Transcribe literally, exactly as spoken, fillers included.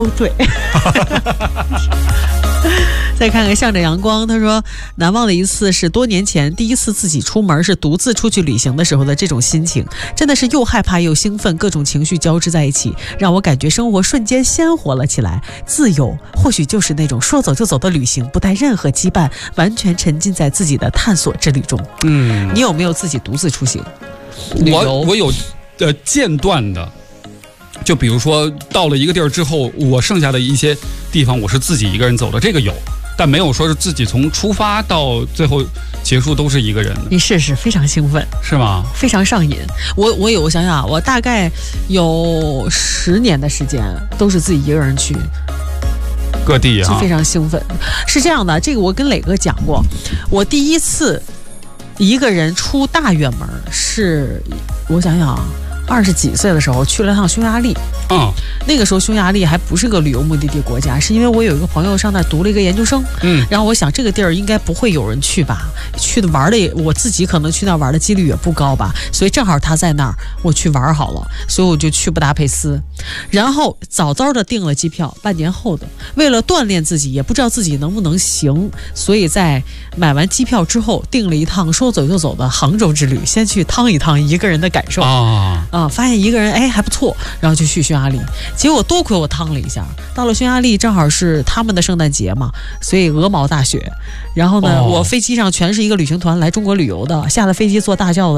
哦，对。再看看向着阳光，他说难忘的一次是多年前第一次自己出门，是独自出去旅行的时候的这种心情，真的是又害怕又兴奋，各种情绪交织在一起，让我感觉生活瞬间鲜活了起来。自由或许就是那种说走就走的旅行，不带任何羁绊，完全沉浸在自己的探索之旅中。嗯，你有没有自己独自出行旅游？ 我我有呃间断的，就比如说到了一个地儿之后，我剩下的一些地方我是自己一个人走的，这个有，但没有说是自己从出发到最后结束都是一个人的。 你试试，非常兴奋， 是吗？ 非常上瘾。我我有，我想想，我大概有十年的时间都是自己一个人去各地啊， 就非常兴奋。是这样的，这个我跟磊哥讲过，我第一次一个人出大远门是，我想想啊。二十几岁的时候去了趟匈牙利， 嗯， 那个时候匈牙利还不是个旅游目的地国家，是因为我有一个朋友上那儿读了一个研究生，嗯，然后我想这个地儿应该不会有人去吧，去的玩的也，我自己可能去那儿玩的几率也不高吧，所以正好他在那儿，我去玩好了，所以我就去布达佩斯，然后早早的订了机票，半年后的，为了锻炼自己，也不知道自己能不能行，所以在买完机票之后，订了一趟说走就走的杭州之旅，先去趟一趟一个人的感受啊。啊，发现一个人哎还不错，然后就去匈牙利。结果多亏我趟了一下，到了匈牙利正好是他们的圣诞节嘛，所以鹅毛大雪。然后呢，哦、我飞机上全是一个旅行团来中国旅游的，下了飞机坐大轿的。